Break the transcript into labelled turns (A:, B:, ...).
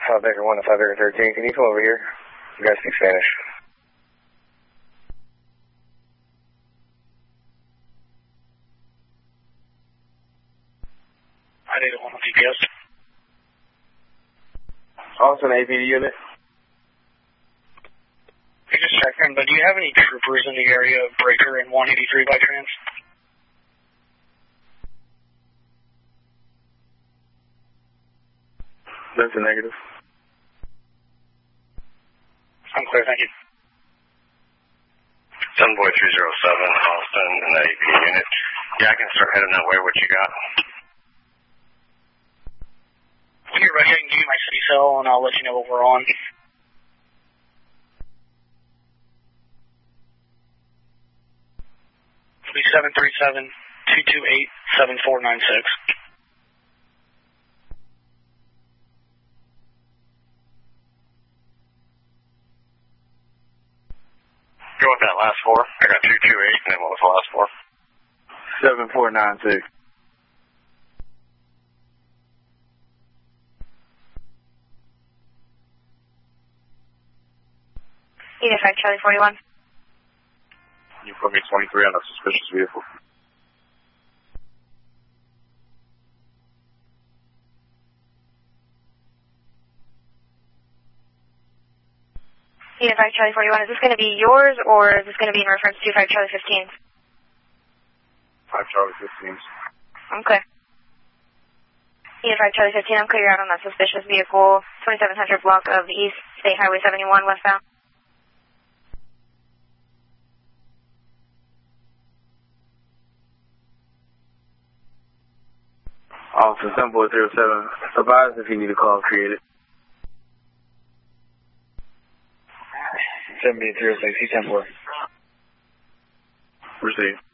A: 5 Baker 1 to 5 Baker 13. Can you come over here? You guys speak Spanish.
B: I need a 1 on GPS.
A: Austin APD unit.
B: Hey, just checking, but do you have any troopers in the area of Breaker and 183 by chance?
A: That's a negative.
B: I'm clear, thank you.
C: Sunboy 307, Austin, and the APD unit. Yeah, I can start heading that way. What you got?
B: When you're ready, I can give you my city cell, and I'll let you know what we're on. It'll be 737-228-7496.
C: Go with that last 4. I got 228, and then what was the last 4?
A: 7496.
D: Unified Charlie 41.
C: You put me 23 on a suspicious vehicle.
D: Unified Charlie 41, is this going to be yours, or is this going to be in reference to 5 Charlie 15?
C: 5 Charlie 15s.
D: Okay. Unified Charlie 15, I'm clear out on that suspicious vehicle, 2700 block of the East State Highway 71 westbound.
A: Officer Sunboy 307, advise if you need a call created. 7B 306, he's 10-4.
C: Received.